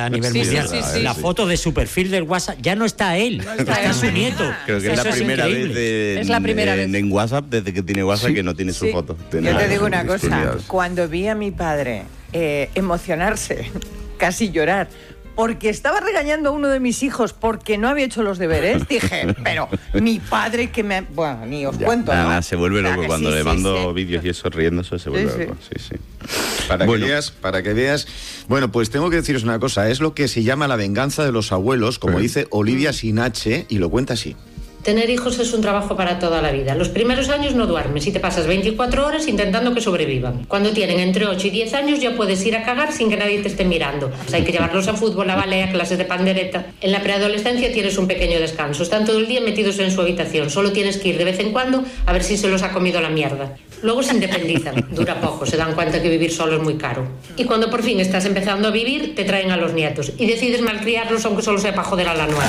a nivel mundial. La foto de su perfil del WhatsApp ya no está él, está su nieto. Creo que es la primera vez en WhatsApp, desde que tiene WhatsApp, que no tiene su foto. Yo te digo una cosa, cuando vi a mi padre emocionarse, casi llorar, porque estaba regañando a uno de mis hijos porque no había hecho los deberes, dije, pero mi padre que me... Bueno, ni os cuento, ¿no? Nada, se vuelve loco cuando le mando vídeos y eso riéndose, se vuelve loco. Sí. Para que veas... Bueno, pues tengo que deciros una cosa, es lo que se llama la venganza de los abuelos, como dice Olivia Sinache, y lo cuenta así. Tener hijos es un trabajo para toda la vida. Los primeros años no duermes y te pasas 24 horas intentando que sobrevivan. Cuando tienen entre 8 y 10 años ya puedes ir a cagar sin que nadie te esté mirando. Pues hay que llevarlos a fútbol, a ballet, a clases de pandereta. En la preadolescencia tienes un pequeño descanso. Están todo el día metidos en su habitación. Solo tienes que ir de vez en cuando a ver si se los ha comido la mierda. Luego se independizan. Dura poco, se dan cuenta que vivir solo es muy caro. Y cuando por fin estás empezando a vivir, te traen a los nietos. Y decides malcriarlos aunque solo sea para joder a la nuera.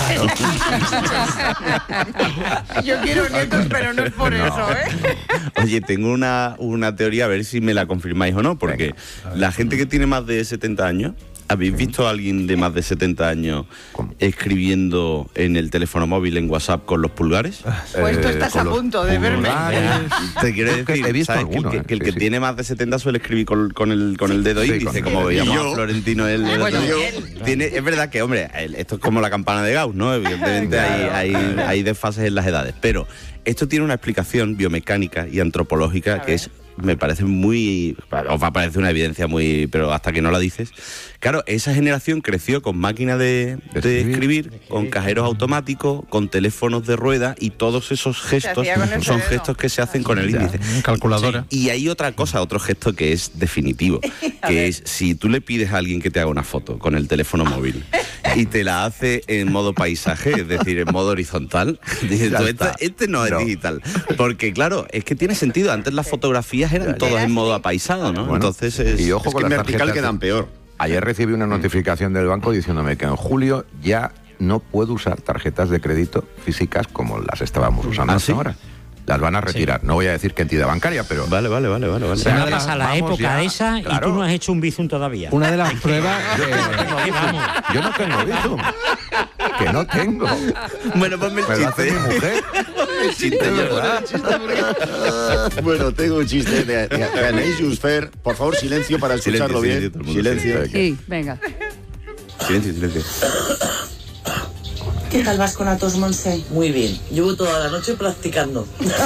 Yo quiero nietos, pero no es por eso, ¿eh? Oye, tengo una teoría, a ver si me la confirmáis o no, porque la gente que tiene más de 70 años, ¿habéis visto a alguien de más de 70 años escribiendo en el teléfono móvil, en WhatsApp, con los pulgares? Pues tú estás a punto de verme. Te quiero decir, he visto ¿sabes? alguno, que el que tiene más de 70 suele escribir con el dedo índice, como veíamos a Florentino. Es verdad que, hombre, esto es como la campana de Gauss, ¿no? Evidentemente hay desfases en las edades, pero esto tiene una explicación biomecánica y antropológica que es... Me parece muy... Os va a parecer una evidencia muy... Pero hasta que no la dices... Claro, esa generación creció con máquinas de escribir, con cajeros automáticos, con teléfonos de rueda, y todos esos gestos son gestos que se hacen con el índice. Calculadora. Sí. Y hay otra cosa, otro gesto que es definitivo, que es si tú le pides a alguien que te haga una foto con el teléfono móvil y te la hace en modo paisaje, es decir, en modo horizontal, dices tú, este no es digital. Porque claro, es que tiene sentido. Antes las fotografías eran todas en modo apaisado, ¿no? Bueno, entonces y ojo, con las las vertical tarjetas quedan peor. Ayer recibí una notificación del banco diciéndome que en julio ya no puedo usar tarjetas de crédito físicas como las estábamos usando hasta ahora. Las van a retirar. No voy a decir qué entidad bancaria, pero... Vale. Se pasa la época esa y tú no has hecho un Bizum todavía. Una de las pruebas... Yo no tengo Bizum. Que no tengo. Bueno, ponme el chiste. Hace mi mujer. Bueno, tengo un chiste de Anaïs Jusfer. Por favor, silencio para escucharlo bien. Silencio. Sí, venga. Silencio. ¿Qué tal vas con la tos, Monse? Muy bien. Llevo toda la noche practicando.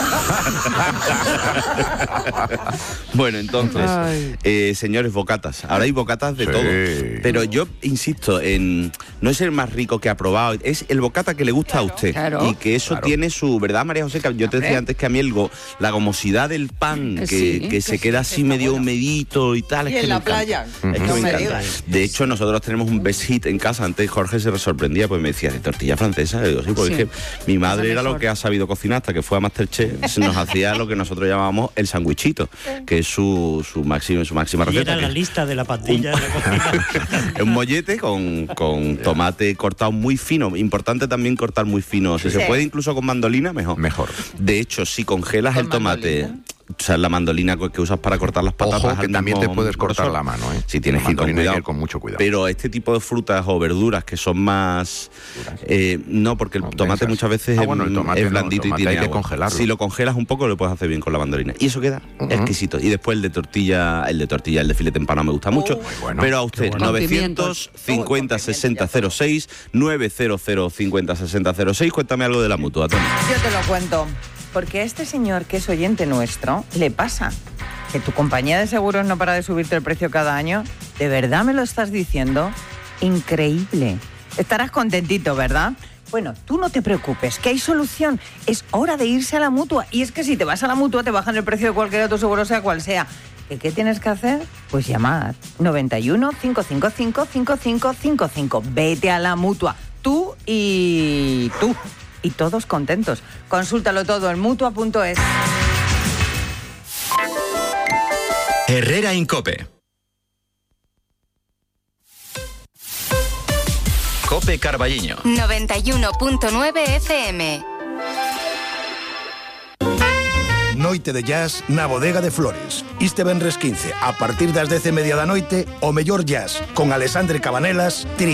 Bueno, entonces, señores, bocatas. Ahora hay bocatas de todo. Pero yo insisto en... No es el más rico que ha probado, es el bocata que le gusta a usted. Claro. Y que eso tiene su... ¿Verdad, María José? Que yo te decía antes que a mí la gomosidad del pan, que se queda así medio humedito y tal. Y es que en la me encanta. playa. Es que me encanta. De hecho, nosotros tenemos un best hit en casa. Antes Jorge se sorprendía, pues me decía, ¿de tortilla francesa? Y digo, sí, porque es que mi madre era lo que ha sabido cocinar hasta que fue a MasterChef. Nos hacía lo que nosotros llamábamos el sandwichito, que es su máxima receta. Y era la lista de la pastilla de la cocina. Es un mollete con tomate cortado muy fino. Importante también cortar muy fino. Si se puede incluso con mandolina, mejor. De hecho, si congelas el tomate... O sea, la mandolina que usas para cortar las patatas. Ojo, que también te puedes cortar la mano, ¿eh? Si tienes que ir con mucho cuidado. Pero este tipo de frutas o verduras que son más... no, porque el tomate muchas veces es blandito y tiene hay que agua. congelarlo. Si lo congelas un poco, lo puedes hacer bien con la mandolina. Y eso queda exquisito. Y después el de filete empanado me gusta mucho. Bueno, pero a usted, 950 60 06, 900 50 60 06. Cuéntame algo de la Mutua, Tony. Yo te lo cuento. Porque a este señor, que es oyente nuestro, le pasa que tu compañía de seguros no para de subirte el precio cada año. ¿De verdad me lo estás diciendo? Increíble. Estarás contentito, ¿verdad? Bueno, tú no te preocupes, que hay solución. Es hora de irse a la Mutua. Y es que si te vas a la Mutua te bajan el precio de cualquier otro seguro, sea cual sea. ¿Qué tienes que hacer? Pues llamar. 91 555 5555. Vete a la Mutua. Tú y tú. Y todos contentos. Consúltalo todo en Mutua.es. Herrera Incope. Cope Carballiño. 91.9 FM. Noite de jazz na Bodega de Flores. Este venres 15, a partir das 10:30 da noite, o mellor jazz, con Alexandre Cabanelas,